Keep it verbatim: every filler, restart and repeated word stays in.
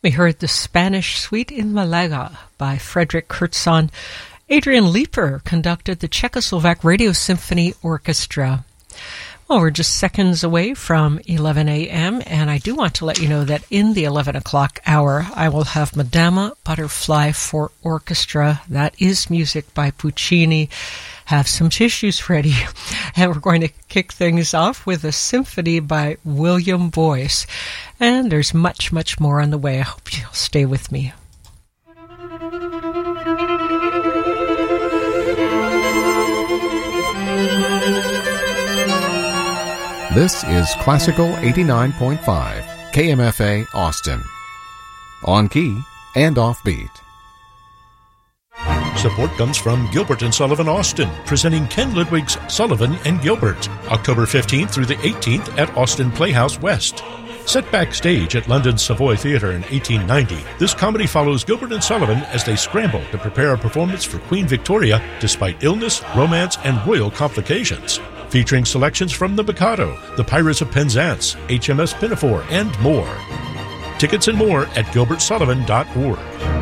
We heard The Spanish Suite in Malaga by Frederick Kurtzon. Adrian Leeper conducted the Czechoslovak Radio Symphony Orchestra. Well, we're just seconds away from eleven a.m., and I do want to let you know that in the eleven o'clock hour, I will have Madama Butterfly for Orchestra. That is music by Puccini. Have some tissues ready. And we're going to kick things off with a symphony by William Boyce. And there's much, much more on the way. I hope you'll stay with me. This is Classical eighty-nine point five, K M F A Austin. On key and offbeat. Support comes from Gilbert and Sullivan Austin, presenting Ken Ludwig's Sullivan and Gilbert, October fifteenth through the eighteenth at Austin Playhouse West. Set backstage at London's Savoy Theatre in eighteen ninety, this comedy follows Gilbert and Sullivan as they scramble to prepare a performance for Queen Victoria despite illness, romance, and royal complications. Featuring selections from The Mikado, The Pirates of Penzance, H M S Pinafore, and more. Tickets and more at gilbert sullivan dot org.